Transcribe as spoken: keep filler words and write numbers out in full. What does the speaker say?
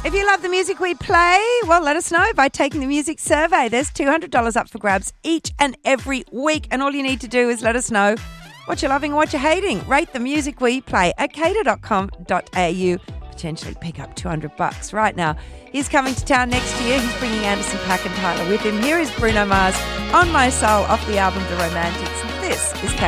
If you love the music we play, well, let us know by taking the music survey. There's two hundred dollars up for grabs each and every week. And all you need to do is let us know what you're loving and what you're hating. Rate the music we play at cater dot com dot a u. Potentially pick up two hundred bucks right now. He's coming to town next year. He's bringing Anderson .Paak and Tyler with him. Here is Bruno Mars, On My Soul, off the album The Romantics. This is Cater.